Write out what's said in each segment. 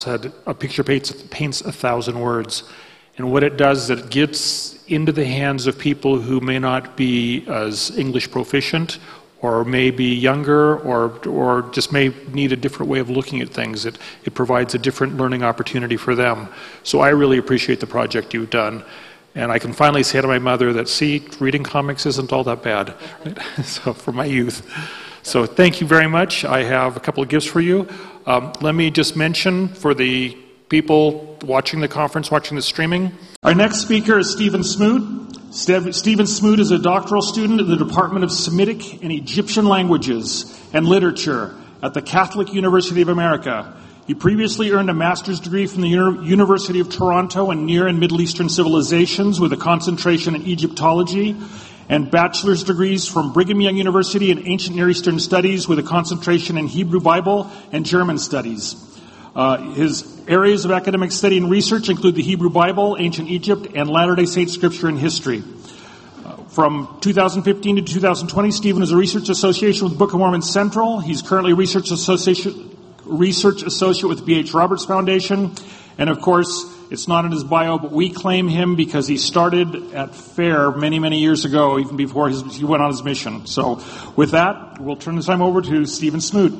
said, a picture paints 1,000 words. And what it does is it gets into the hands of people who may not be as English proficient, or may be younger, or just may need a different way of looking at things. It provides a different learning opportunity for them. So I really appreciate the project you've done. And I can finally say to my mother that, see, reading comics isn't all that bad. Right? So for my youth. So thank you very much. I have a couple of gifts for you. Let me just mention for the people watching the conference, watching the streaming. Our next speaker is Stephen Smoot. Stephen Smoot is a doctoral student in the Department of Semitic and Egyptian Languages and Literature at the Catholic University of America. He previously earned a master's degree from the University of Toronto in Near and Middle Eastern Civilizations with a concentration in Egyptology, and bachelor's degrees from Brigham Young University in Ancient Near Eastern Studies with a concentration in Hebrew Bible and German Studies. His areas of academic study and research include the Hebrew Bible, Ancient Egypt, and Latter-day Saint Scripture and History. From 2015 to 2020, Stephen is a research associate with Book of Mormon Central. He's currently a research associate with B.H. Roberts Foundation. And of course, it's not in his bio, but we claim him because he started at FAIR many, many years ago, even before he went on his mission. So with that, we'll turn this time over to Stephen Smoot.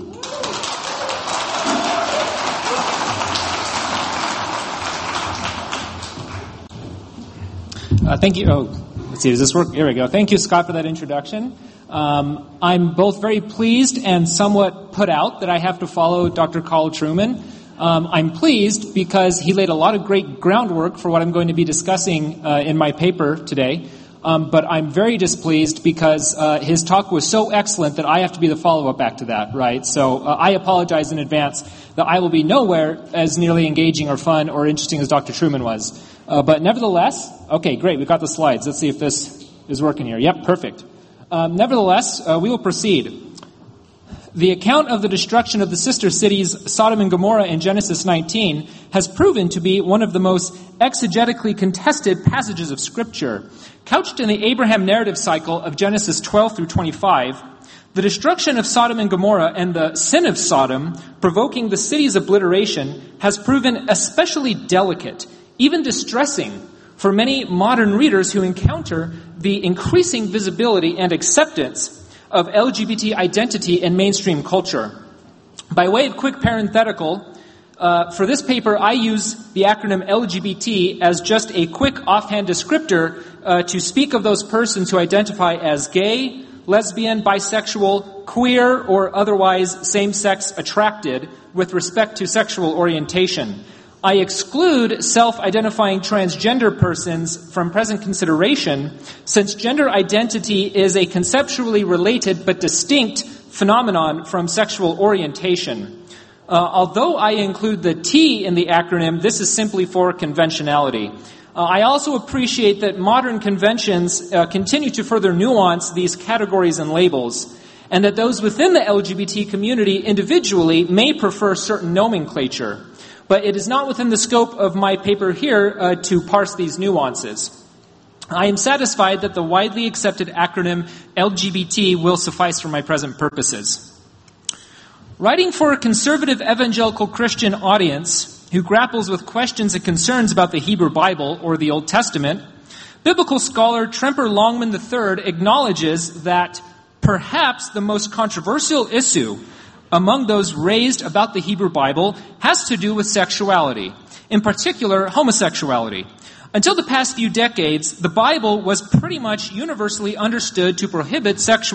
Thank you. Let's see, does this work? Here we go. Thank you, Scott, for that introduction. I'm both very pleased and somewhat put out that I have to follow Dr. Carl Trueman. I'm pleased because he laid a lot of great groundwork for what I'm going to be discussing in my paper today. But I'm very displeased because his talk was so excellent that I have to be the follow-up back to that, right? So I apologize in advance that I will be nowhere as nearly engaging or fun or interesting as Dr. Trueman was. But nevertheless, okay, great, we've got the slides. Let's see if this is working here. Yep, perfect. Nevertheless, we will proceed. The account of the destruction of the sister cities Sodom and Gomorrah in Genesis 19 has proven to be one of the most exegetically contested passages of Scripture. Couched in the Abraham narrative cycle of Genesis 12 through 25, the destruction of Sodom and Gomorrah and the sin of Sodom, provoking the city's obliteration, has proven especially delicate, even distressing, for many modern readers who encounter the increasing visibility and acceptance of LGBT identity in mainstream culture. By way of quick parenthetical, for this paper I use the acronym LGBT as just a quick offhand descriptor to speak of those persons who identify as gay, lesbian, bisexual, queer, or otherwise same-sex attracted with respect to sexual orientation. I exclude self-identifying transgender persons from present consideration, since gender identity is a conceptually related but distinct phenomenon from sexual orientation. Although I include the T in the acronym, this is simply for conventionality. I also appreciate that modern conventions continue to further nuance these categories and labels, and that those within the LGBT community individually may prefer certain nomenclature. But it is not within the scope of my paper here to parse these nuances. I am satisfied that the widely accepted acronym LGBT will suffice for my present purposes. Writing for a conservative evangelical Christian audience who grapples with questions and concerns about the Hebrew Bible or the Old Testament, biblical scholar Tremper Longman III acknowledges that perhaps the most controversial issue among those raised about the Hebrew Bible has to do with sexuality, in particular homosexuality. Until the past few decades, the Bible was pretty much universally understood to prohibit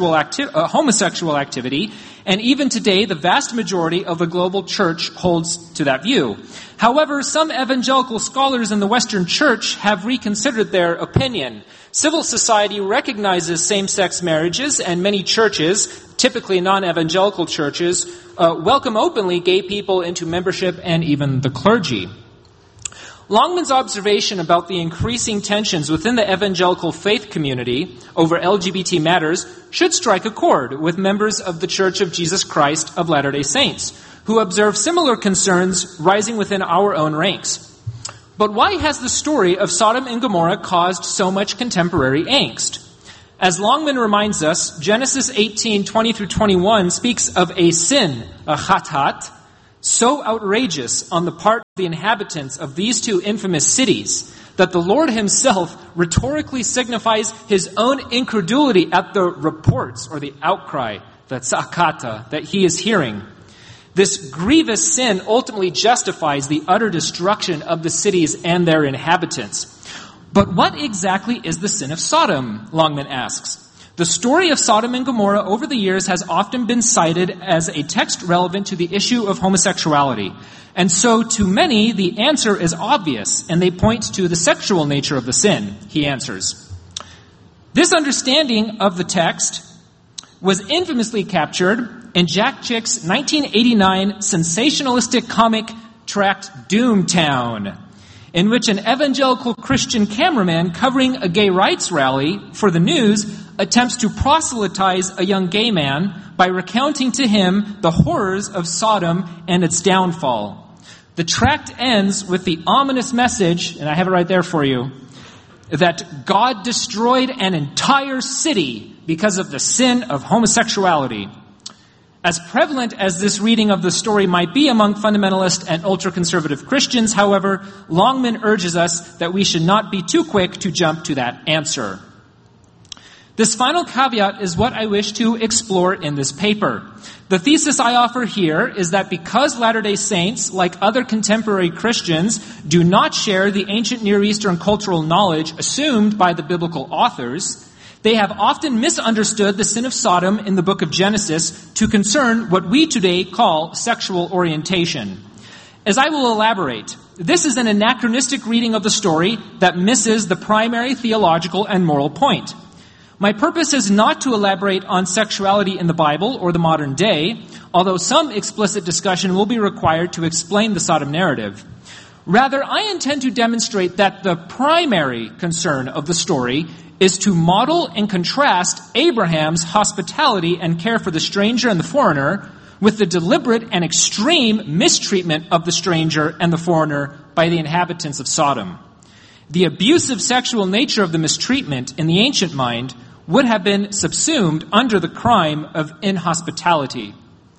homosexual activity, and even today the vast majority of the global church holds to that view. However, some evangelical scholars in the Western Church have reconsidered their opinion. Civil society recognizes same-sex marriages, and many churches, typically non-evangelical churches, welcome openly gay people into membership and even the clergy. Longman's observation about the increasing tensions within the evangelical faith community over LGBT matters should strike a chord with members of the Church of Jesus Christ of Latter-day Saints, who observe similar concerns rising within our own ranks. But why has the story of Sodom and Gomorrah caused so much contemporary angst? As Longman reminds us, Genesis 18:20 through 21 speaks of a sin, a chatat, so outrageous on the part of the inhabitants of these two infamous cities that the Lord himself rhetorically signifies his own incredulity at the reports or the outcry, the tza'akata, that he is hearing. This grievous sin ultimately justifies the utter destruction of the cities and their inhabitants. But what exactly is the sin of Sodom? Longman asks. The story of Sodom and Gomorrah over the years has often been cited as a text relevant to the issue of homosexuality. And so to many, the answer is obvious, and they point to the sexual nature of the sin, he answers. This understanding of the text was infamously captured in Jack Chick's 1989 sensationalistic comic tract Doomtown, in which an evangelical Christian cameraman covering a gay rights rally for the news attempts to proselytize a young gay man by recounting to him the horrors of Sodom and its downfall. The tract ends with the ominous message, and I have it right there for you, that God destroyed an entire city because of the sin of homosexuality. As prevalent as this reading of the story might be among fundamentalist and ultra-conservative Christians, however, Longman urges us that we should not be too quick to jump to that answer. This final caveat is what I wish to explore in this paper. The thesis I offer here is that because Latter-day Saints, like other contemporary Christians, do not share the ancient Near Eastern cultural knowledge assumed by the biblical authors, they have often misunderstood the sin of Sodom in the book of Genesis to concern what we today call sexual orientation. As I will elaborate, this is an anachronistic reading of the story that misses the primary theological and moral point. My purpose is not to elaborate on sexuality in the Bible or the modern day, although some explicit discussion will be required to explain the Sodom narrative. Rather, I intend to demonstrate that the primary concern of the story is to model and contrast Abraham's hospitality and care for the stranger and the foreigner with the deliberate and extreme mistreatment of the stranger and the foreigner by the inhabitants of Sodom. The abusive sexual nature of the mistreatment in the ancient mind would have been subsumed under the crime of inhospitality.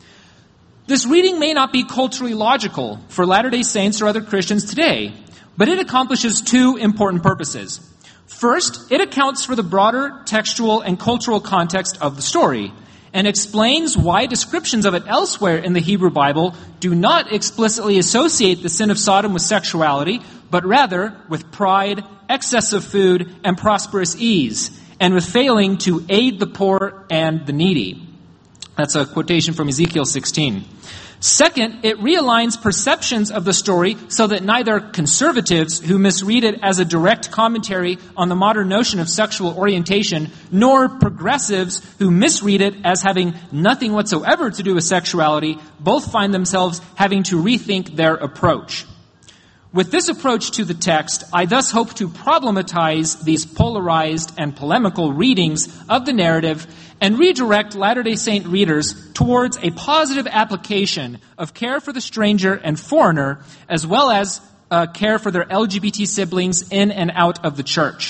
This reading may not be culturally logical for Latter-day Saints or other Christians today, but it accomplishes two important purposes. First, it accounts for the broader textual and cultural context of the story and explains why descriptions of it elsewhere in the Hebrew Bible do not explicitly associate the sin of Sodom with sexuality, but rather with pride, excess of food, and prosperous ease, and with failing to aid the poor and the needy. That's a quotation from Ezekiel 16. Second, it realigns perceptions of the story so that neither conservatives who misread it as a direct commentary on the modern notion of sexual orientation, nor progressives who misread it as having nothing whatsoever to do with sexuality, both find themselves having to rethink their approach. With this approach to the text, I thus hope to problematize these polarized and polemical readings of the narrative and redirect Latter-day Saint readers towards a positive application of care for the stranger and foreigner, as well as care for their LGBT siblings in and out of the church.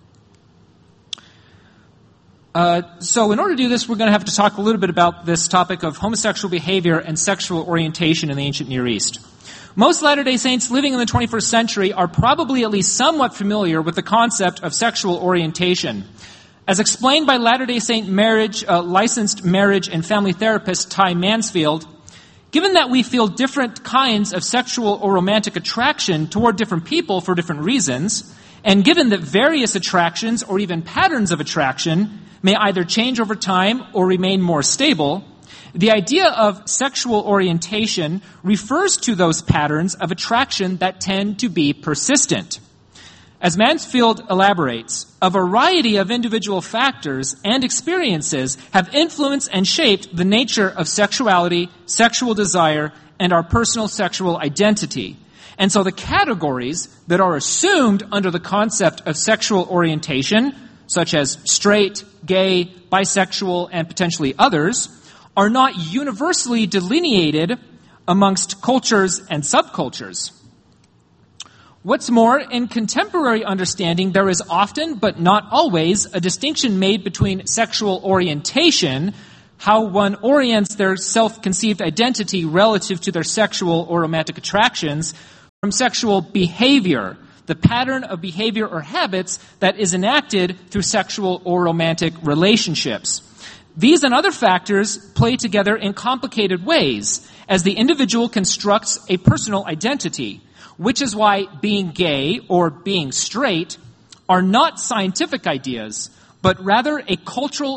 So in order to do this, we're going to have to talk a little bit about this topic of homosexual behavior and sexual orientation in the ancient Near East. Most Latter-day Saints living in the 21st century are probably at least somewhat familiar with the concept of sexual orientation. As explained by Latter-day Saint licensed marriage and family therapist Ty Mansfield, given that we feel different kinds of sexual or romantic attraction toward different people for different reasons, and given that various attractions or even patterns of attraction may either change over time or remain more stable, the idea of sexual orientation refers to those patterns of attraction that tend to be persistent. As Mansfield elaborates, a variety of individual factors and experiences have influenced and shaped the nature of sexuality, sexual desire, and our personal sexual identity. And so the categories that are assumed under the concept of sexual orientation, such as straight, gay, bisexual, and potentially others, are not universally delineated amongst cultures and subcultures. What's more, in contemporary understanding, there is often, but not always, a distinction made between sexual orientation, how one orients their self-conceived identity relative to their sexual or romantic attractions from sexual behavior, the pattern of behavior or habits that is enacted through sexual or romantic relationships. These and other factors play together in complicated ways as the individual constructs a personal identity, which is why being gay or being straight are not scientific ideas, but rather cultural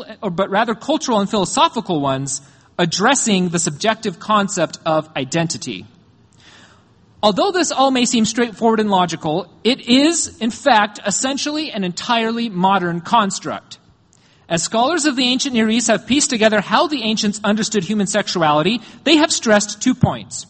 and philosophical ones addressing the subjective concept of identity. Although this all may seem straightforward and logical, it is, in fact, essentially an entirely modern construct. As scholars of the ancient Near East have pieced together how the ancients understood human sexuality, they have stressed 2 points.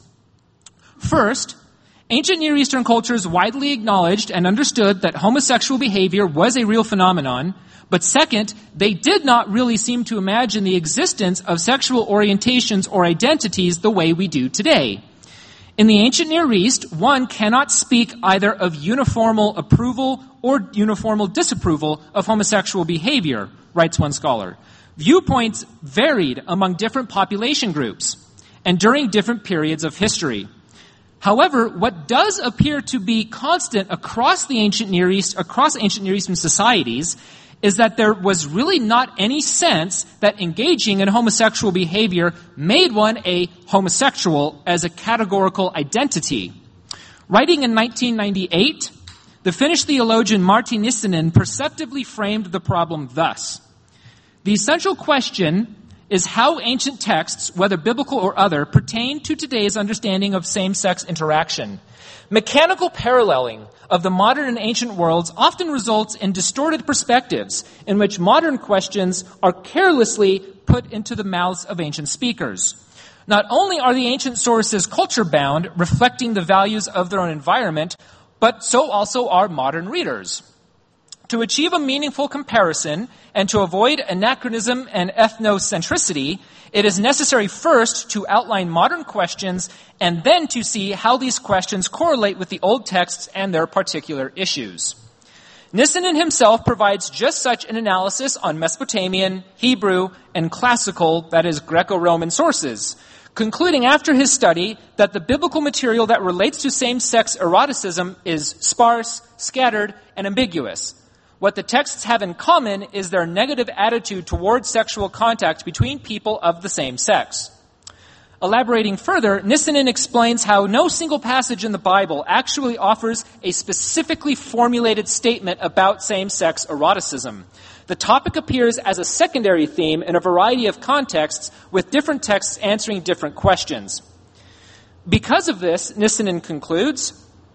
First, ancient Near Eastern cultures widely acknowledged and understood that homosexual behavior was a real phenomenon, but second, they did not really seem to imagine the existence of sexual orientations or identities the way we do today. In the ancient Near East, one cannot speak either of uniformal approval or uniformal disapproval of homosexual behavior, writes one scholar. Viewpoints varied among different population groups and during different periods of history. However, what does appear to be constant across ancient Near Eastern societies is that there was really not any sense that engaging in homosexual behavior made one a homosexual as a categorical identity. Writing in 1998, the Finnish theologian Martti Nissinen perceptively framed the problem thus. The essential question is how ancient texts, whether biblical or other, pertain to today's understanding of same-sex interaction. Mechanical paralleling of the modern and ancient worlds often results in distorted perspectives in which modern questions are carelessly put into the mouths of ancient speakers. Not only are the ancient sources culture-bound, reflecting the values of their own environment, but so also are modern readers. To achieve a meaningful comparison and to avoid anachronism and ethnocentricity, it is necessary first to outline modern questions and then to see how these questions correlate with the old texts and their particular issues. Nissinen himself provides just such an analysis on Mesopotamian, Hebrew, and classical, that is, Greco-Roman sources, concluding after his study that the biblical material that relates to same-sex eroticism is sparse, scattered, and ambiguous. What the texts have in common is their negative attitude towards sexual contact between people of the same sex. Elaborating further, Nissinen explains how no single passage in the Bible actually offers a specifically formulated statement about same-sex eroticism. The topic appears as a secondary theme in a variety of contexts, with different texts answering different questions. Because of this, Nissinen concludes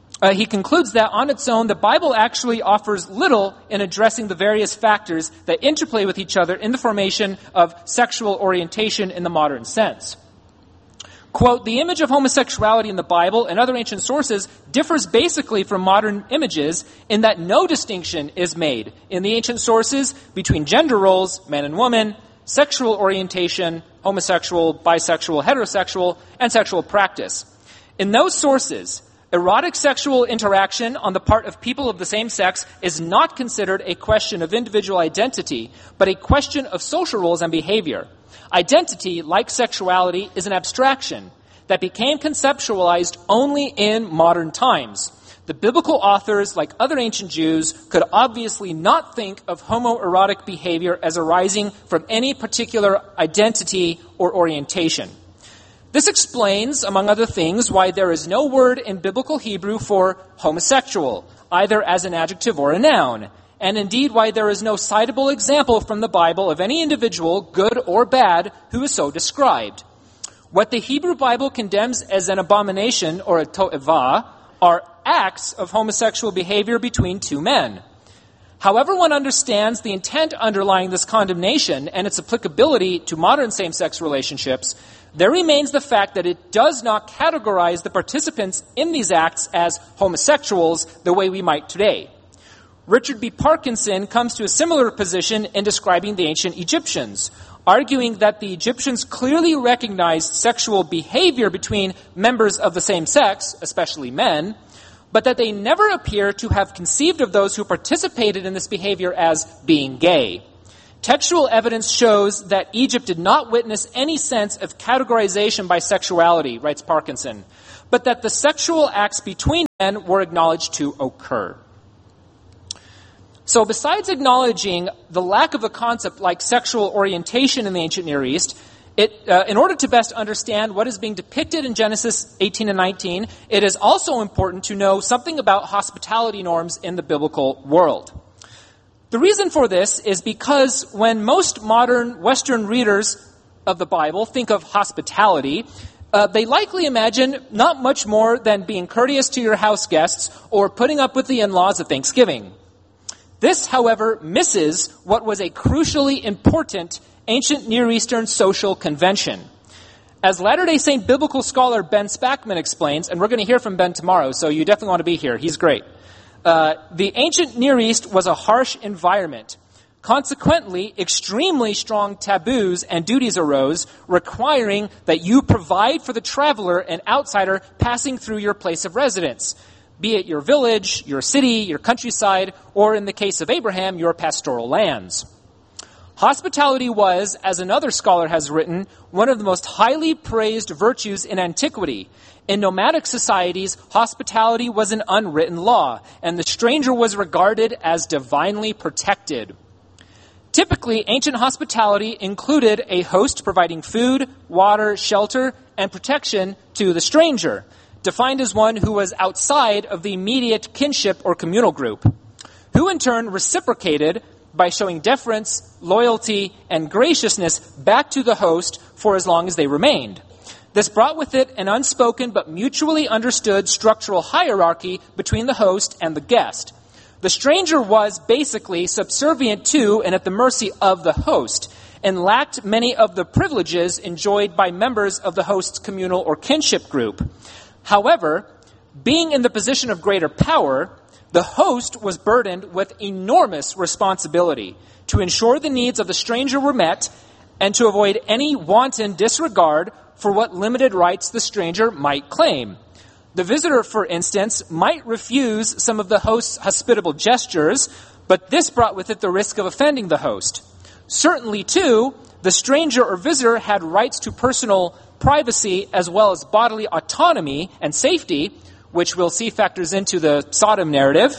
that on its own, the Bible actually offers little in addressing the various factors that interplay with each other in the formation of sexual orientation in the modern sense. Quote, the image of homosexuality in the Bible and other ancient sources differs basically from modern images in that no distinction is made in the ancient sources between gender roles, man and woman, sexual orientation, homosexual, bisexual, heterosexual, and sexual practice. In those sources, erotic sexual interaction on the part of people of the same sex is not considered a question of individual identity, but a question of social roles and behavior. Identity, like sexuality, is an abstraction that became conceptualized only in modern times. The biblical authors, like other ancient Jews, could obviously not think of homoerotic behavior as arising from any particular identity or orientation. This explains, among other things, why there is no word in biblical Hebrew for homosexual, either as an adjective or a noun, and indeed why there is no citable example from the Bible of any individual, good or bad, who is so described. What the Hebrew Bible condemns as an abomination, or a to'evah, are acts of homosexual behavior between two men. However one understands the intent underlying this condemnation and its applicability to modern same-sex relationships, there remains the fact that it does not categorize the participants in these acts as homosexuals the way we might today. Richard B. Parkinson comes to a similar position in describing the ancient Egyptians, arguing that the Egyptians clearly recognized sexual behavior between members of the same sex, especially men, but that they never appear to have conceived of those who participated in this behavior as being gay. Textual evidence shows that Egypt did not witness any sense of categorization by sexuality, writes Parkinson, but that the sexual acts between men were acknowledged to occur. So besides acknowledging the lack of a concept like sexual orientation in the ancient Near East, in order to best understand what is being depicted in Genesis 18 and 19, it is also important to know something about hospitality norms in the biblical world. The reason for this is because when most modern Western readers of the Bible think of hospitality, they likely imagine not much more than being courteous to your house guests or putting up with the in-laws at Thanksgiving. This, however, misses what was a crucially important ancient Near Eastern social convention. As Latter-day Saint biblical scholar Ben Spackman explains, and we're going to hear from Ben tomorrow, so you definitely want to be here. He's great. The ancient Near East was a harsh environment. Consequently, extremely strong taboos and duties arose, requiring that you provide for the traveler and outsider passing through your place of residence, be it your village, your city, your countryside, or in the case of Abraham, your pastoral lands. Hospitality was, as another scholar has written, one of the most highly praised virtues in antiquity. In nomadic societies, hospitality was an unwritten law, and the stranger was regarded as divinely protected. Typically, ancient hospitality included a host providing food, water, shelter, and protection to the stranger, defined as one who was outside of the immediate kinship or communal group, who in turn reciprocated by showing deference, loyalty, and graciousness back to the host for as long as they remained. This brought with it an unspoken but mutually understood structural hierarchy between the host and the guest. The stranger was basically subservient to and at the mercy of the host, and lacked many of the privileges enjoyed by members of the host's communal or kinship group. However, being in the position of greater power, the host was burdened with enormous responsibility to ensure the needs of the stranger were met and to avoid any wanton disregard for what limited rights the stranger might claim. The visitor, for instance, might refuse some of the host's hospitable gestures, but this brought with it the risk of offending the host. Certainly, too, the stranger or visitor had rights to personal privacy as well as bodily autonomy and safety, which we'll see factors into the Sodom narrative.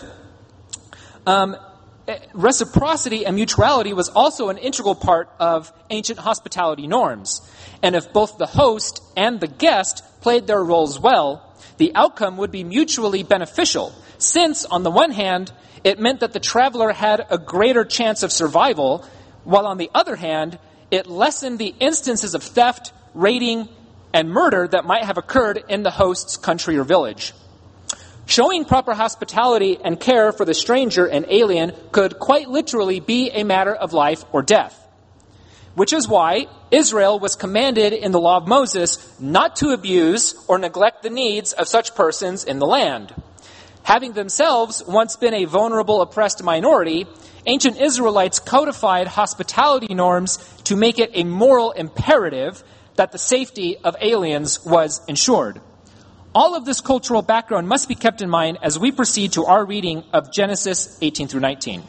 Reciprocity and mutuality was also an integral part of ancient hospitality norms. And if both the host and the guest played their roles well, the outcome would be mutually beneficial, since, on the one hand, it meant that the traveler had a greater chance of survival, while on the other hand, it lessened the instances of theft, raiding, and murder that might have occurred in the host's country or village. Showing proper hospitality and care for the stranger and alien could quite literally be a matter of life or death. Which is why Israel was commanded in the law of Moses not to abuse or neglect the needs of such persons in the land. Having themselves once been a vulnerable, oppressed minority, ancient Israelites codified hospitality norms to make it a moral imperative that the safety of aliens was ensured. All of this cultural background must be kept in mind as we proceed to our reading of Genesis 18 through 19.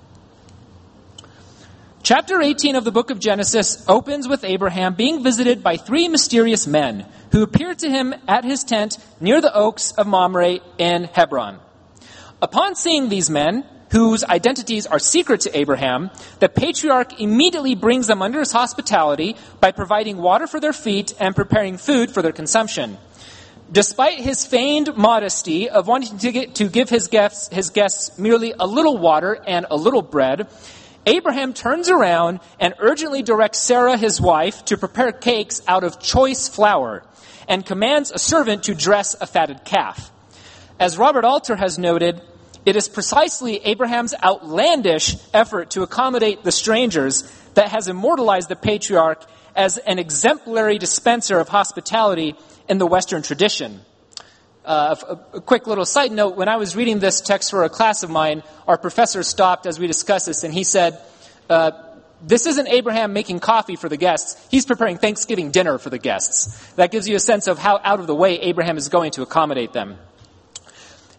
Chapter 18 of the book of Genesis opens with Abraham being visited by three mysterious men who appeared to him at his tent near the oaks of Mamre in Hebron. Upon seeing these men, whose identities are secret to Abraham, the patriarch immediately brings them under his hospitality by providing water for their feet and preparing food for their consumption. Despite his feigned modesty of wanting to give his guests merely a little water and a little bread, Abraham turns around and urgently directs Sarah, his wife, to prepare cakes out of choice flour and commands a servant to dress a fatted calf. As Robert Alter has noted, it is precisely Abraham's outlandish effort to accommodate the strangers that has immortalized the patriarch as an exemplary dispenser of hospitality in the Western tradition. A quick little side note, when I was reading this text for a class of mine, our professor stopped as we discussed this, and he said, this isn't Abraham making coffee for the guests. He's preparing Thanksgiving dinner for the guests. That gives you a sense of how out of the way Abraham is going to accommodate them.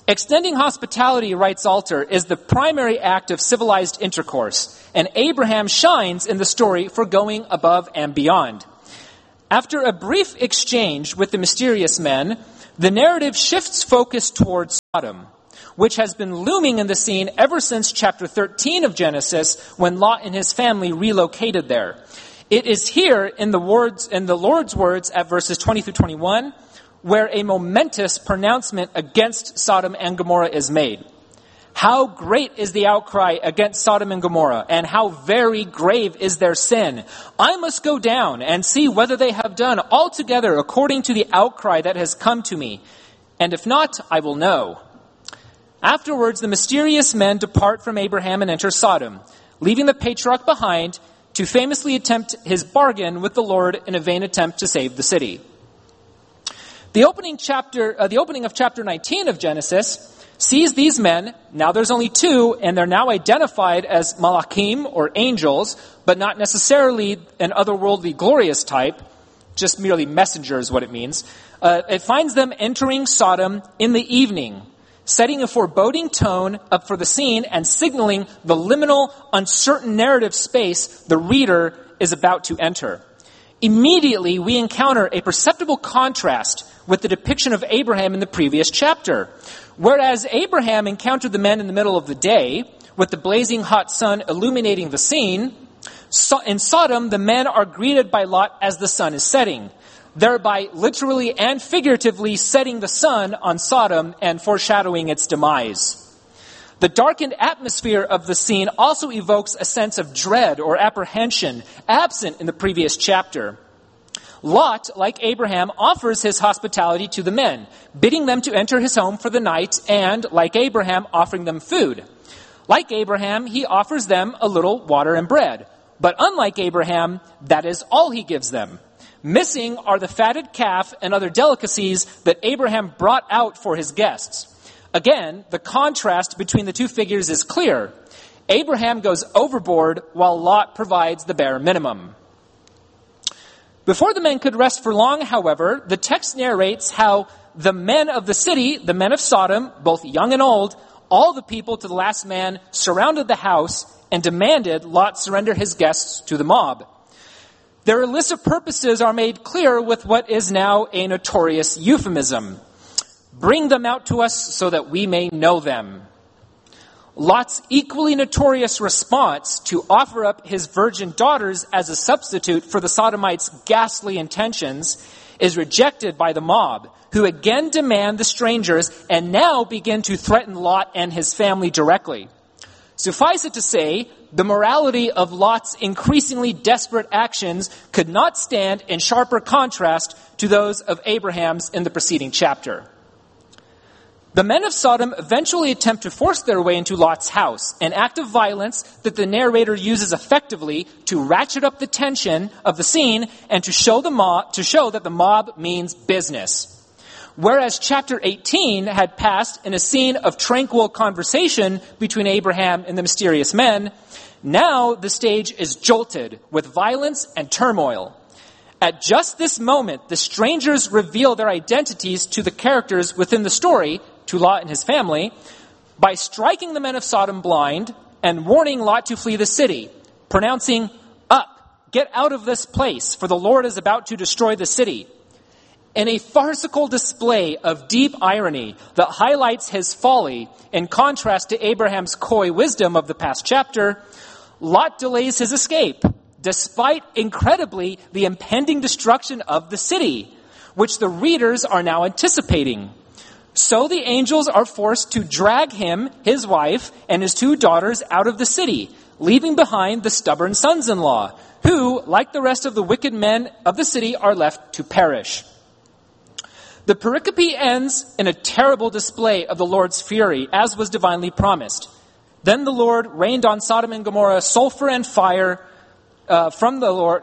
Extending hospitality, writes Alter, is the primary act of civilized intercourse, and Abraham shines in the story for going above and beyond. After a brief exchange with the mysterious men, the narrative shifts focus towards Sodom, which has been looming in the scene ever since chapter 13 of Genesis, when Lot and his family relocated there. It is here in the Lord's words at verses 20 through 21, where a momentous pronouncement against Sodom and Gomorrah is made. How great is the outcry against Sodom and Gomorrah, and how very grave is their sin. I must go down and see whether they have done altogether according to the outcry that has come to me. And if not, I will know. Afterwards, the mysterious men depart from Abraham and enter Sodom, leaving the patriarch behind to famously attempt his bargain with the Lord in a vain attempt to save the city. The opening of chapter 19 of Genesis sees these men, now there's only two, and they're now identified as malachim, or angels, but not necessarily an otherworldly glorious type, just merely messenger is what it means. It finds them entering Sodom in the evening, setting a foreboding tone up for the scene and signaling the liminal, uncertain narrative space the reader is about to enter. Immediately, we encounter a perceptible contrast with the depiction of Abraham in the previous chapter. Whereas Abraham encountered the men in the middle of the day, with the blazing hot sun illuminating the scene, in Sodom, the men are greeted by Lot as the sun is setting, thereby literally and figuratively setting the sun on Sodom and foreshadowing its demise. The darkened atmosphere of the scene also evokes a sense of dread or apprehension absent in the previous chapter. Lot, like Abraham, offers his hospitality to the men, bidding them to enter his home for the night and, like Abraham, offering them food. Like Abraham, he offers them a little water and bread. But unlike Abraham, that is all he gives them. Missing are the fatted calf and other delicacies that Abraham brought out for his guests. Again, the contrast between the two figures is clear. Abraham goes overboard while Lot provides the bare minimum. Before the men could rest for long, however, the text narrates how the men of the city, the men of Sodom, both young and old, all the people to the last man, surrounded the house and demanded Lot surrender his guests to the mob. Their illicit purposes are made clear with what is now a notorious euphemism. Bring them out to us so that we may know them. Lot's equally notorious response to offer up his virgin daughters as a substitute for the Sodomites' ghastly intentions is rejected by the mob, who again demand the strangers and now begin to threaten Lot and his family directly. Suffice it to say, the morality of Lot's increasingly desperate actions could not stand in sharper contrast to those of Abraham's in the preceding chapter. The men of Sodom eventually attempt to force their way into Lot's house, an act of violence that the narrator uses effectively to ratchet up the tension of the scene and to show that the mob means business. Whereas chapter 18 had passed in a scene of tranquil conversation between Abraham and the mysterious men, now the stage is jolted with violence and turmoil. At just this moment, the strangers reveal their identities to the characters within the story, to Lot and his family, by striking the men of Sodom blind and warning Lot to flee the city, pronouncing, "Up, get out of this place, for the Lord is about to destroy the city." In a farcical display of deep irony that highlights his folly in contrast to Abraham's coy wisdom of the past chapter, Lot delays his escape, despite, incredibly, the impending destruction of the city, which the readers are now anticipating. So the angels are forced to drag him, his wife, and his two daughters out of the city, leaving behind the stubborn sons-in-law, who, like the rest of the wicked men of the city, are left to perish. The pericope ends in a terrible display of the Lord's fury, as was divinely promised. Then the Lord rained on Sodom and Gomorrah sulfur and fire from the Lord.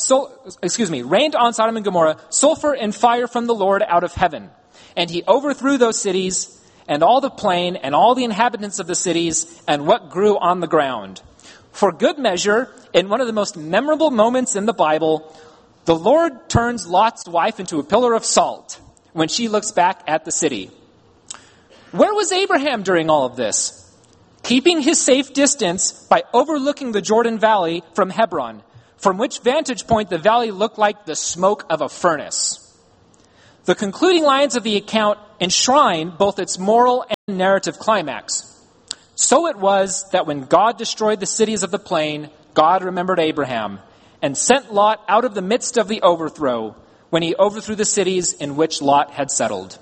Rained on Sodom and Gomorrah sulfur and fire from the Lord out of heaven. And he overthrew those cities, and all the plain, and all the inhabitants of the cities, and what grew on the ground. For good measure, in one of the most memorable moments in the Bible, the Lord turns Lot's wife into a pillar of salt when she looks back at the city. Where was Abraham during all of this? Keeping his safe distance by overlooking the Jordan Valley from Hebron, from which vantage point the valley looked like the smoke of a furnace. The concluding lines of the account enshrine both its moral and narrative climax. So it was that when God destroyed the cities of the plain, God remembered Abraham and sent Lot out of the midst of the overthrow when he overthrew the cities in which Lot had settled.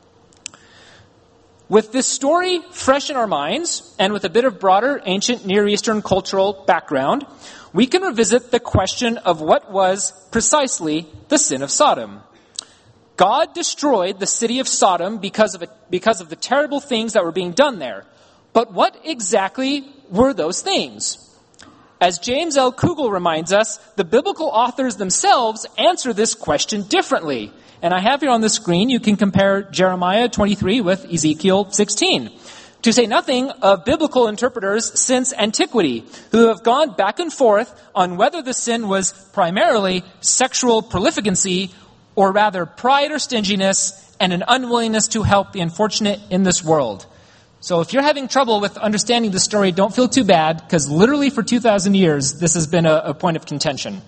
With this story fresh in our minds, and with a bit of broader ancient Near Eastern cultural background, we can revisit the question of what was precisely the sin of Sodom. God destroyed the city of Sodom because of the terrible things that were being done there. But what exactly were those things? As James L. Kugel reminds us, the biblical authors themselves answer this question differently. And I have here on the screen, you can compare Jeremiah 23 with Ezekiel 16. To say nothing of biblical interpreters since antiquity, who have gone back and forth on whether the sin was primarily sexual prolificancy, or rather pride or stinginess, and an unwillingness to help the unfortunate in this world. So if you're having trouble with understanding the story, don't feel too bad, because literally for 2,000 years, this has been a point of contention.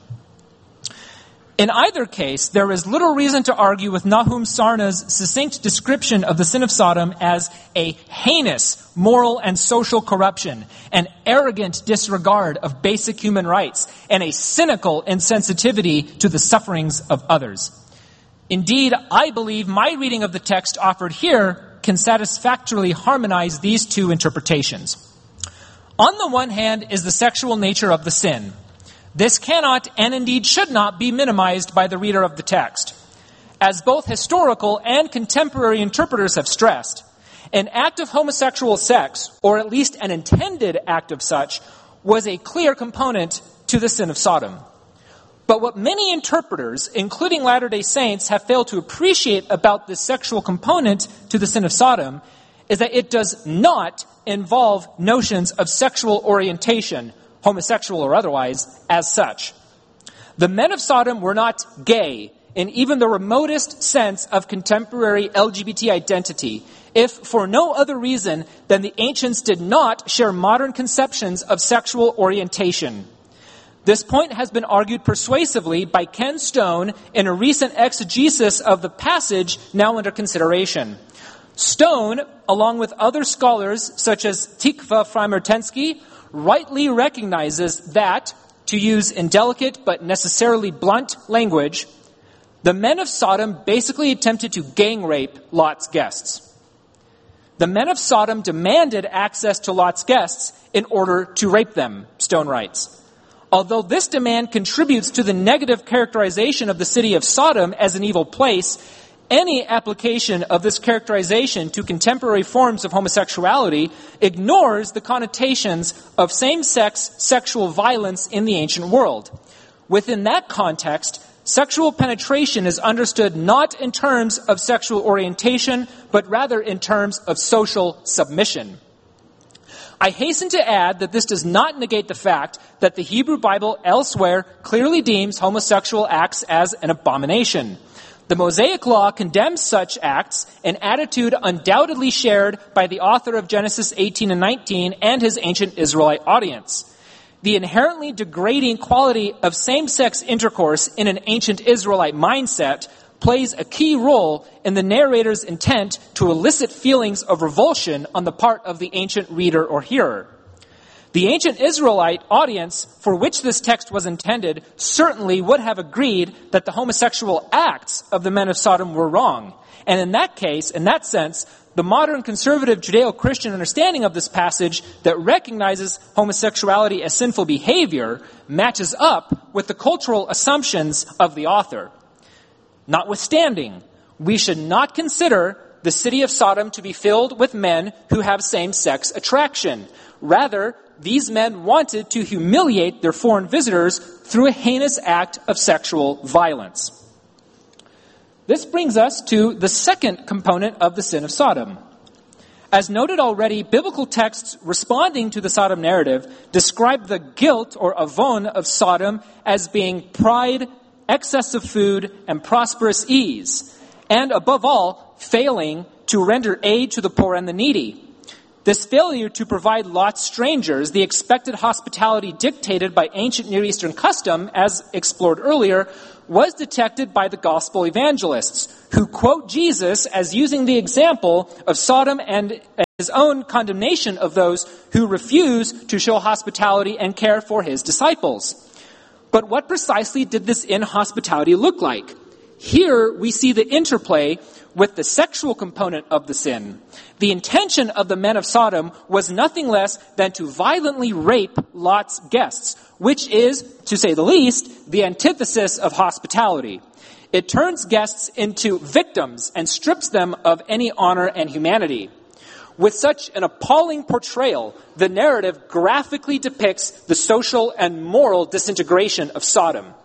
In either case, there is little reason to argue with Nahum Sarna's succinct description of the sin of Sodom as a heinous moral and social corruption, an arrogant disregard of basic human rights, and a cynical insensitivity to the sufferings of others. Indeed, I believe my reading of the text offered here can satisfactorily harmonize these two interpretations. On the one hand is the sexual nature of the sin. This cannot, and indeed should not, be minimized by the reader of the text. As both historical and contemporary interpreters have stressed, an act of homosexual sex, or at least an intended act of such, was a clear component to the sin of Sodom. But what many interpreters, including Latter-day Saints, have failed to appreciate about this sexual component to the sin of Sodom is that it does not involve notions of sexual orientation, homosexual or otherwise, as such. The men of Sodom were not gay in even the remotest sense of contemporary LGBT identity, if for no other reason than the ancients did not share modern conceptions of sexual orientation. This point has been argued persuasively by Ken Stone in a recent exegesis of the passage now under consideration. Stone, along with other scholars such as Tikva Frymertensky, rightly recognizes that, to use indelicate but necessarily blunt language, the men of Sodom basically attempted to gang rape Lot's guests. The men of Sodom demanded access to Lot's guests in order to rape them, Stone writes. Although this demand contributes to the negative characterization of the city of Sodom as an evil place, any application of this characterization to contemporary forms of homosexuality ignores the connotations of same-sex sexual violence in the ancient world. Within that context, sexual penetration is understood not in terms of sexual orientation, but rather in terms of social submission. I hasten to add that this does not negate the fact that the Hebrew Bible elsewhere clearly deems homosexual acts as an abomination. The Mosaic Law condemns such acts, an attitude undoubtedly shared by the author of Genesis 18 and 19 and his ancient Israelite audience. The inherently degrading quality of same-sex intercourse in an ancient Israelite mindset plays a key role in the narrator's intent to elicit feelings of revulsion on the part of the ancient reader or hearer. The ancient Israelite audience for which this text was intended certainly would have agreed that the homosexual acts of the men of Sodom were wrong. And in that case, in that sense, the modern conservative Judeo-Christian understanding of this passage that recognizes homosexuality as sinful behavior matches up with the cultural assumptions of the author. Notwithstanding, we should not consider the city of Sodom to be filled with men who have same-sex attraction. Rather, these men wanted to humiliate their foreign visitors through a heinous act of sexual violence. This brings us to the second component of the sin of Sodom. As noted already, biblical texts responding to the Sodom narrative describe the guilt or avon of Sodom as being pride, excess of food, and prosperous ease, and above all, failing to render aid to the poor and the needy. This failure to provide Lot's strangers the expected hospitality dictated by ancient Near Eastern custom, as explored earlier, was detected by the gospel evangelists, who quote Jesus as using the example of Sodom and his own condemnation of those who refuse to show hospitality and care for his disciples. But what precisely did this inhospitality look like? Here we see the interplay with the sexual component of the sin. The intention of the men of Sodom was nothing less than to violently rape Lot's guests, which is, to say the least, the antithesis of hospitality. It turns guests into victims and strips them of any honor and humanity. With such an appalling portrayal, the narrative graphically depicts the social and moral disintegration of Sodom.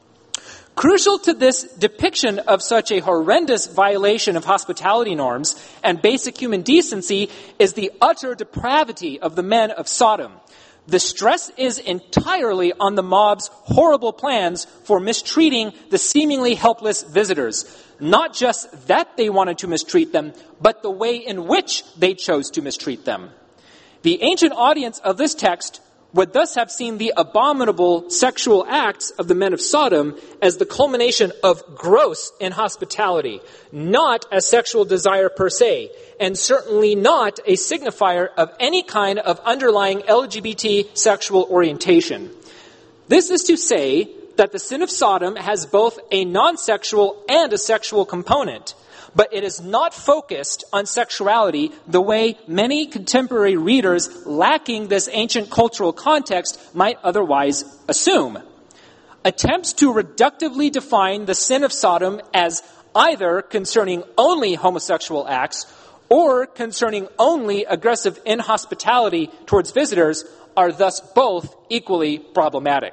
Crucial to this depiction of such a horrendous violation of hospitality norms and basic human decency is the utter depravity of the men of Sodom. The stress is entirely on the mob's horrible plans for mistreating the seemingly helpless visitors. Not just that they wanted to mistreat them, but the way in which they chose to mistreat them. The ancient audience of this text would thus have seen the abominable sexual acts of the men of Sodom as the culmination of gross inhospitality, not a sexual desire per se, and certainly not a signifier of any kind of underlying LGBT sexual orientation. This is to say that the sin of Sodom has both a non-sexual and a sexual component, but it is not focused on sexuality the way many contemporary readers lacking this ancient cultural context might otherwise assume. Attempts to reductively define the sin of Sodom as either concerning only homosexual acts or concerning only aggressive inhospitality towards visitors are thus both equally problematic.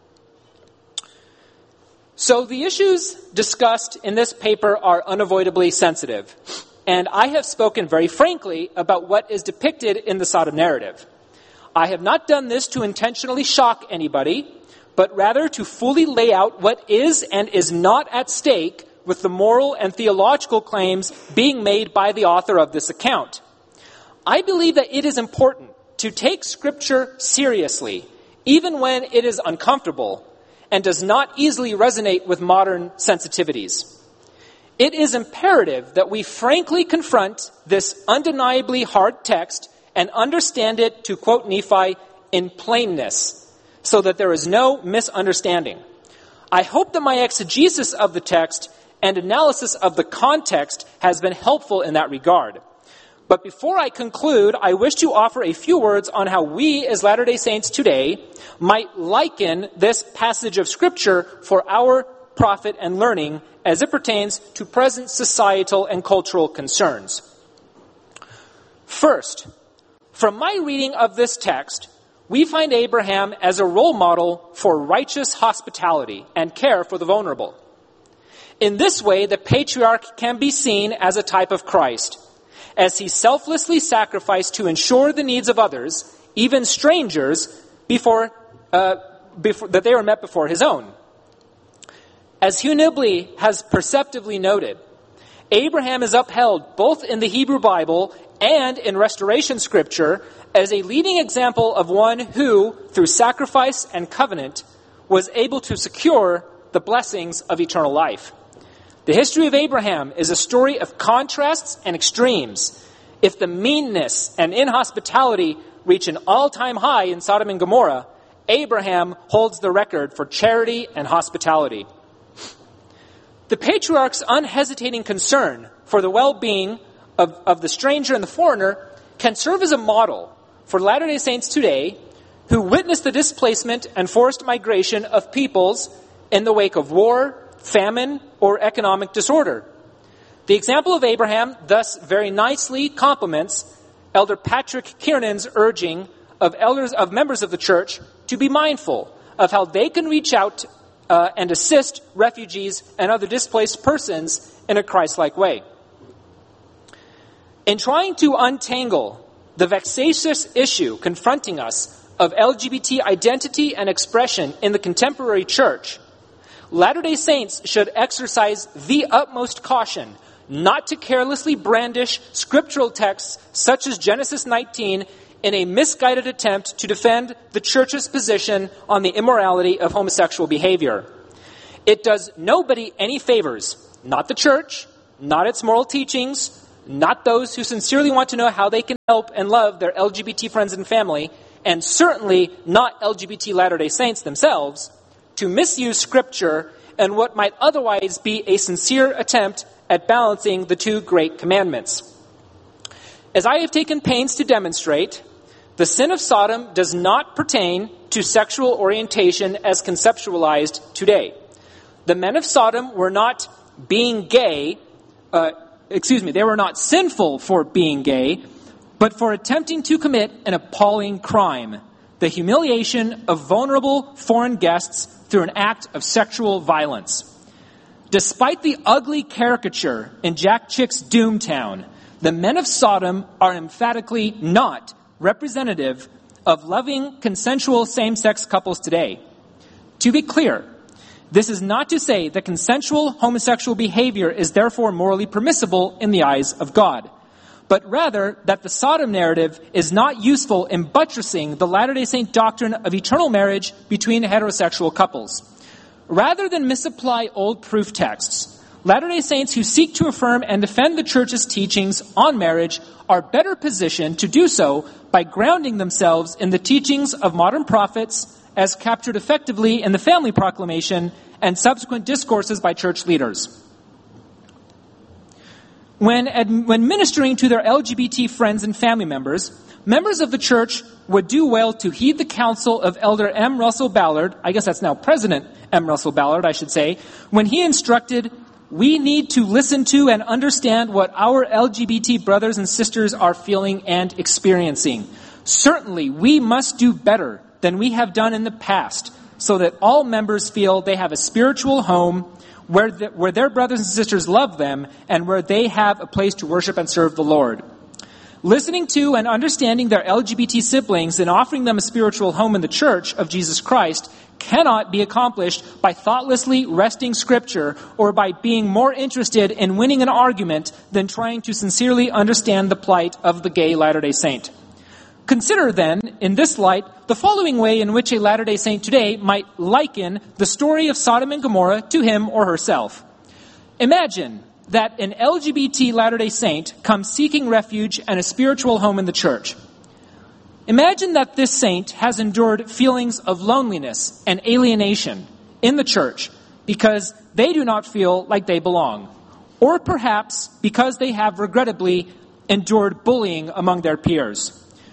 So the issues discussed in this paper are unavoidably sensitive, and I have spoken very frankly about what is depicted in the Sodom narrative. I have not done this to intentionally shock anybody, but rather to fully lay out what is and is not at stake with the moral and theological claims being made by the author of this account. I believe that it is important to take Scripture seriously, even when it is uncomfortable, and does not easily resonate with modern sensitivities. It is imperative that we frankly confront this undeniably hard text and understand it, to quote Nephi, in plainness, so that there is no misunderstanding. I hope that my exegesis of the text and analysis of the context has been helpful in that regard. But before I conclude, I wish to offer a few words on how we, as Latter-day Saints today, might liken this passage of Scripture for our profit and learning as it pertains to present societal and cultural concerns. First, from my reading of this text, we find Abraham as a role model for righteous hospitality and care for the vulnerable. In this way, the patriarch can be seen as a type of Christ, as he selflessly sacrificed to ensure the needs of others, even strangers, before that they were met before his own. As Hugh Nibley has perceptively noted, Abraham is upheld both in the Hebrew Bible and in Restoration Scripture as a leading example of one who, through sacrifice and covenant, was able to secure the blessings of eternal life. The history of Abraham is a story of contrasts and extremes. If the meanness and inhospitality reach an all-time high in Sodom and Gomorrah, Abraham holds the record for charity and hospitality. The patriarch's unhesitating concern for the well-being of the stranger and the foreigner can serve as a model for Latter-day Saints today who witness the displacement and forced migration of peoples in the wake of war, famine, or economic disorder. The example of Abraham thus very nicely complements Elder Patrick Kiernan's urging of members of the church to be mindful of how they can reach out and assist refugees and other displaced persons in a Christ-like way. In trying to untangle the vexatious issue confronting us of LGBT identity and expression in the contemporary church, Latter-day Saints should exercise the utmost caution not to carelessly brandish scriptural texts such as Genesis 19 in a misguided attempt to defend the church's position on the immorality of homosexual behavior. It does nobody any favors, not the church, not its moral teachings, not those who sincerely want to know how they can help and love their LGBT friends and family, and certainly not LGBT Latter-day Saints themselves, to misuse Scripture and what might otherwise be a sincere attempt at balancing the two great commandments. As I have taken pains to demonstrate, the sin of Sodom does not pertain to sexual orientation as conceptualized today. The men of Sodom were not being gay, they were not sinful for being gay, but for attempting to commit an appalling crime, the humiliation of vulnerable foreign guests through an act of sexual violence. Despite the ugly caricature in Jack Chick's Doomtown, the men of Sodom are emphatically not representative of loving, consensual same-sex couples today. To be clear, this is not to say that consensual homosexual behavior is therefore morally permissible in the eyes of God, but rather that the Sodom narrative is not useful in buttressing the Latter-day Saint doctrine of eternal marriage between heterosexual couples. Rather than misapply old proof texts, Latter-day Saints who seek to affirm and defend the Church's teachings on marriage are better positioned to do so by grounding themselves in the teachings of modern prophets as captured effectively in the Family Proclamation and subsequent discourses by church leaders. When ministering to their LGBT friends and family members, members of the church would do well to heed the counsel of Elder M. Russell Ballard, I guess that's now President M. Russell Ballard, I should say, when he instructed, "We need to listen to and understand what our LGBT brothers and sisters are feeling and experiencing. Certainly, we must do better than we have done in the past so that all members feel they have a spiritual home where their brothers and sisters love them and where they have a place to worship and serve the Lord." Listening to and understanding their LGBT siblings and offering them a spiritual home in the Church of Jesus Christ cannot be accomplished by thoughtlessly wresting Scripture or by being more interested in winning an argument than trying to sincerely understand the plight of the gay Latter-day Saint. Consider then, in this light, the following way in which a Latter-day Saint today might liken the story of Sodom and Gomorrah to him or herself. Imagine that an LGBT Latter-day Saint comes seeking refuge and a spiritual home in the church. Imagine that this saint has endured feelings of loneliness and alienation in the church because they do not feel like they belong, or perhaps because they have regrettably endured bullying among their peers.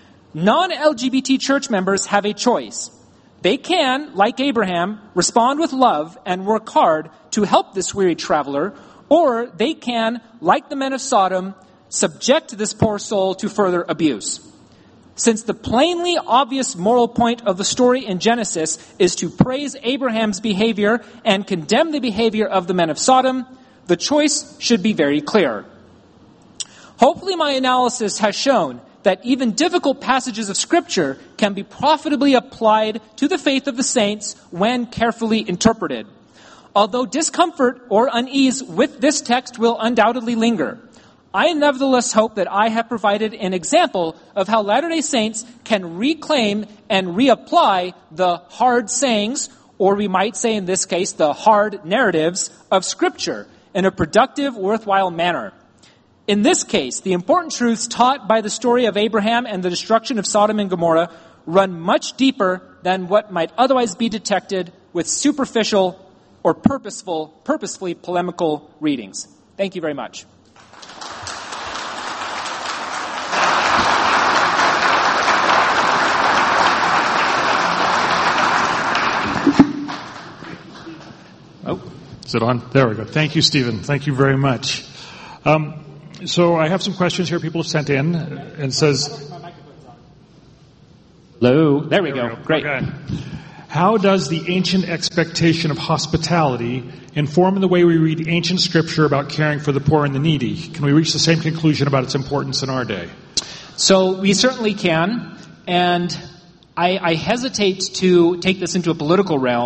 Non-LGBT church members have a choice. They can, like Abraham, respond with love and work hard to help this weary traveler, or they can, like the men of Sodom, subject this poor soul to further abuse. Since the plainly obvious moral point of the story in Genesis is to praise Abraham's behavior and condemn the behavior of the men of Sodom, the choice should be very clear. Hopefully my analysis has shown that even difficult passages of Scripture can be profitably applied to the faith of the saints when carefully interpreted. Although discomfort or unease with this text will undoubtedly linger, I nevertheless hope that I have provided an example of how Latter-day Saints can reclaim and reapply the hard sayings, or we might say in this case, the hard narratives of Scripture in a productive, worthwhile manner. In this case, the important truths taught by the story of Abraham and the destruction of Sodom and Gomorrah run much deeper than what might otherwise be detected with superficial or purposefully polemical readings. Thank you very much. Oh, is it on? There we go. Thank you, Stephen. Thank you very much. So I have some questions here people have sent in and says... Hello. There we go. Great. Okay. How does the ancient expectation of hospitality inform the way we read ancient scripture about caring for the poor and the needy? Can we reach the same conclusion about its importance in our day? So we certainly can, and I hesitate to take this into a political realm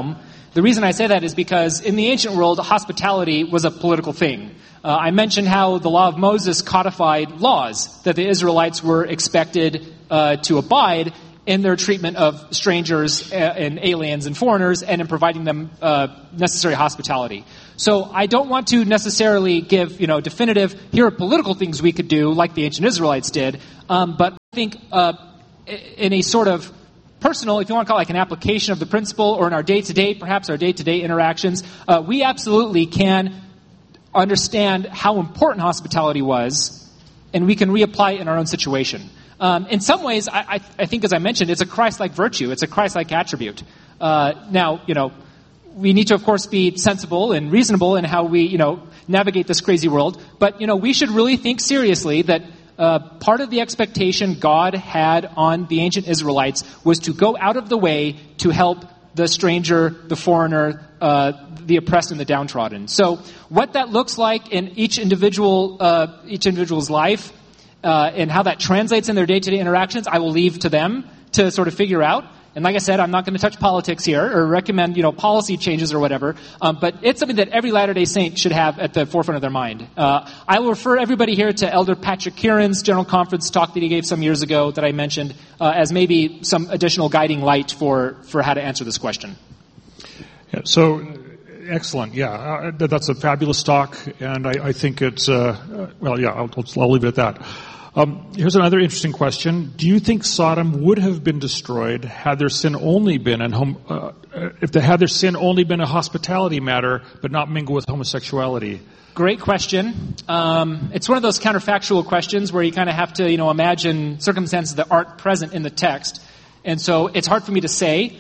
The reason I say that is because in the ancient world, hospitality was a political thing. I mentioned how the law of Moses codified laws that the Israelites were expected to abide in their treatment of strangers and aliens and foreigners, and in providing them necessary hospitality. So I don't want to necessarily give, definitive, here are political things we could do, like the ancient Israelites did, but I think in a sort of personal, if you want to call it like an application of the principle, or in our day-to-day, perhaps our day-to-day interactions, we absolutely can understand how important hospitality was, and we can reapply it in our own situation. In some ways, I think, as I mentioned, it's a Christ-like virtue. It's a Christ-like attribute. Now, we need to, of course, be sensible and reasonable in how we, navigate this crazy world. But, we should really think seriously that part of the expectation God had on the ancient Israelites was to go out of the way to help the stranger, the foreigner, the oppressed and the downtrodden. So what that looks like in each individual's life, and how that translates in their day-to-day interactions, I will leave to them to sort of figure out. And like I said, I'm not going to touch politics here or recommend, policy changes or whatever. But it's something that every Latter-day Saint should have at the forefront of their mind. I will refer everybody here to Elder Patrick Kieran's General Conference talk that he gave some years ago that I mentioned as maybe some additional guiding light for how to answer this question. Yeah, so, excellent. Yeah, that's a fabulous talk, and I think it's, I'll leave it at that. Here's another interesting question. Do you think Sodom would have been destroyed had their sin only been had their sin only been a hospitality matter, but not mingled with homosexuality? Great question. It's one of those counterfactual questions where you kind of have to, imagine circumstances that aren't present in the text. And so it's hard for me to say.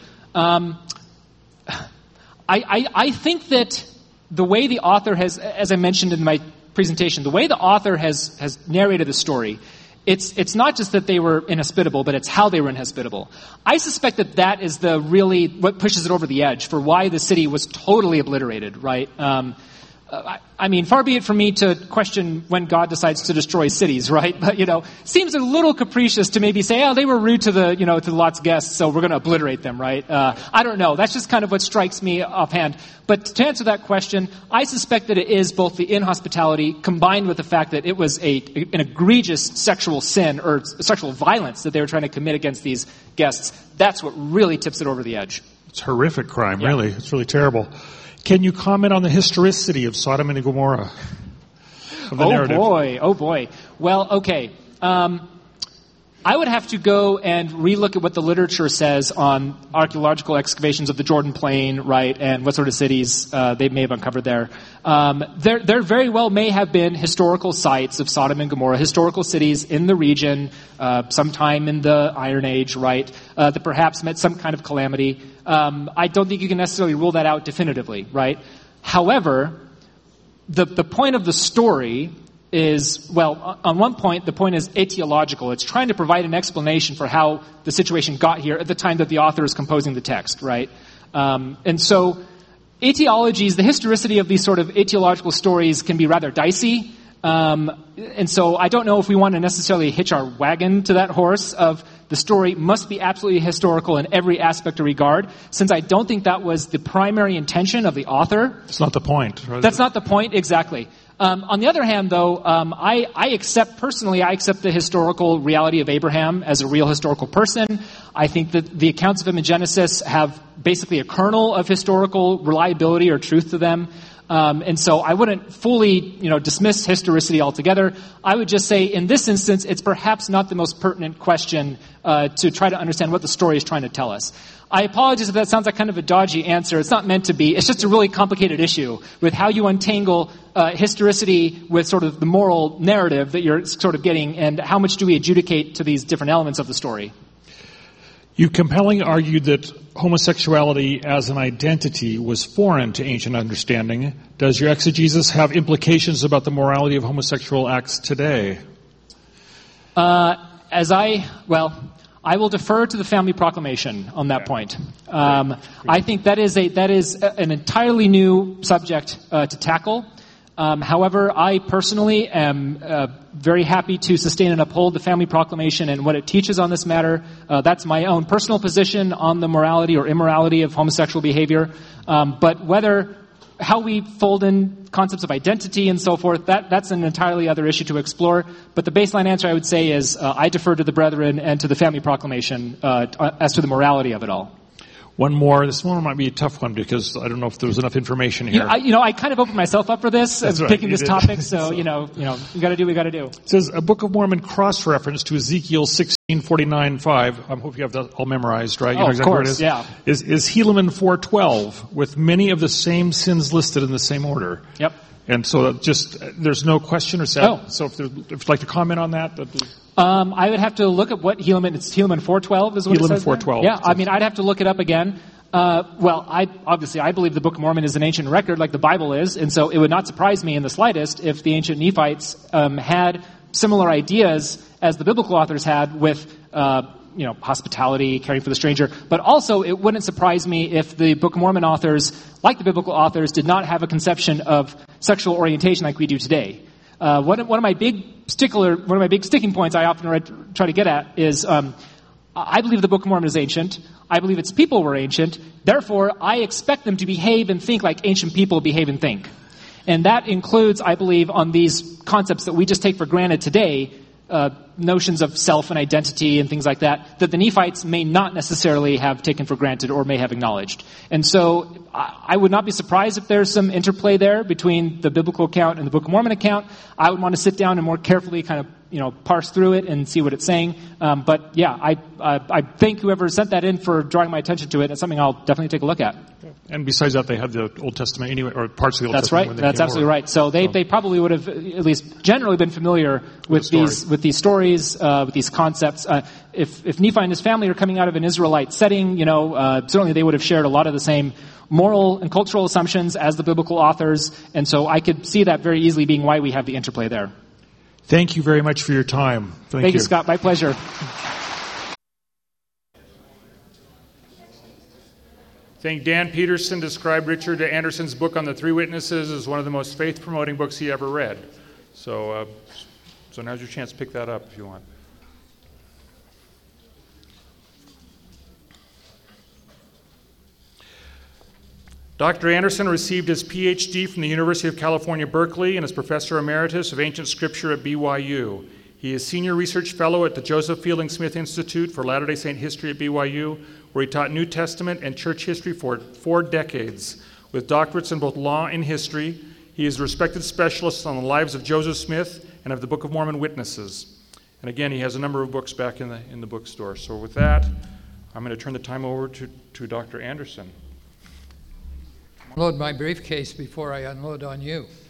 I think that the way the author has, as I mentioned in my presentation, the way the author has narrated the story, it's not just that they were inhospitable, but it's how they were inhospitable. I suspect that is what pushes it over the edge for why the city was totally obliterated, right? Far be it from me to question when God decides to destroy cities, right? But, seems a little capricious to maybe say, they were rude to to Lot's guests, so we're going to obliterate them, right? I don't know. That's just kind of what strikes me offhand. But to answer that question, I suspect that it is both the inhospitality combined with the fact that it was an egregious sexual sin or sexual violence that they were trying to commit against these guests. That's what really tips it over the edge. It's a horrific crime, really. It's really terrible. Can you comment on the historicity of Sodom and Gomorrah? Oh boy. Well, okay. I would have to go and relook at what the literature says on archaeological excavations of the Jordan Plain, right, and what sort of cities they may have uncovered there. There very well may have been historical sites of Sodom and Gomorrah, historical cities in the region, sometime in the Iron Age, right, that perhaps met some kind of calamity. I don't think you can necessarily rule that out definitively, right? However, the point of the story is, on one point, the point is etiological. It's trying to provide an explanation for how the situation got here at the time that the author is composing the text, right? And so etiologies, the historicity of these sort of etiological stories can be rather dicey. And so I don't know if we want to necessarily hitch our wagon to that horse of the story must be absolutely historical in every aspect or regard, since I don't think that was the primary intention of the author. It's not the point. Right? That's not the point, exactly. On the other hand, though, I accept the historical reality of Abraham as a real historical person. I think that the accounts of him in Genesis have basically a kernel of historical reliability or truth to them. And so I wouldn't fully, dismiss historicity altogether. I would just say in this instance, it's perhaps not the most pertinent question to try to understand what the story is trying to tell us. I apologize if that sounds like kind of a dodgy answer. It's not meant to be. It's just a really complicated issue with how you untangle historicity with sort of the moral narrative that you're sort of getting, and how much do we adjudicate to these different elements of the story. You compellingly argued that homosexuality as an identity was foreign to ancient understanding. Does your exegesis have implications about the morality of homosexual acts today? I will defer to the Family Proclamation on that point. I think that is an entirely new subject to tackle. However, I personally am very happy to sustain and uphold the Family Proclamation and what it teaches on this matter. That's my own personal position on the morality or immorality of homosexual behavior. But how we fold in concepts of identity and so forth, that's an entirely other issue to explore. But the baseline answer I would say is I defer to the brethren and to the Family Proclamation as to the morality of it all. One more. This one might be a tough one because I don't know if there was enough information here. I kind of opened myself up for this as right, picking this did. topic. So we got to do what we got to do. It says a Book of Mormon cross-reference to Ezekiel 16:49-5. I hope you have that all memorized, right? You know exactly of course, where it is. Is Helaman 4:12 with many of the same sins listed in the same order? Yep. And so there's no question or set. Oh. So if you'd like to comment on that. I would have to look at what Helaman 4:12 is what it says. Helaman 4:12. Yeah, I'd have to look it up again. I believe the Book of Mormon is an ancient record like the Bible is, and so it would not surprise me in the slightest if the ancient Nephites had similar ideas as the biblical authors had with hospitality, caring for the stranger. But also, it wouldn't surprise me if the Book of Mormon authors, like the biblical authors, did not have a conception of sexual orientation like we do today. One of my big sticking points I often try to get at is I believe the Book of Mormon is ancient. I believe its people were ancient. Therefore, I expect them to behave and think like ancient people behave and think. And that includes, I believe, on these concepts that we just take for granted today, notions of self and identity and things like that the Nephites may not necessarily have taken for granted or may have acknowledged. And so I would not be surprised if there's some interplay there between the biblical account and the Book of Mormon account. I would want to sit down and more carefully kind of parse through it and see what it's saying. But yeah, I thank whoever sent that in for drawing my attention to it. It's something I'll definitely take a look at. And besides that, they had the Old Testament anyway, or parts of the Old That's Testament. Right. That's absolutely right. So they probably would have at least generally been familiar with these stories, with these concepts. If Nephi and his family are coming out of an Israelite setting, certainly they would have shared a lot of the same moral and cultural assumptions as the biblical authors. And so I could see that very easily being why we have the interplay there. Thank you very much for your time. Thank you, Scott. My pleasure. I think Dan Peterson described Richard Anderson's book on the Three Witnesses as one of the most faith-promoting books he ever read. So now's your chance to pick that up if you want. Dr. Anderson received his Ph.D. from the University of California, Berkeley, and is Professor Emeritus of Ancient Scripture at BYU. He is Senior Research Fellow at the Joseph Fielding Smith Institute for Latter-day Saint History at BYU, where he taught New Testament and church history for 4 decades. With doctorates in both law and history, he is a respected specialist on the lives of Joseph Smith and of the Book of Mormon witnesses. And again, he has a number of books back in the bookstore. So with that, I'm going to turn the time over to Dr. Anderson. Unload my briefcase before I unload on you.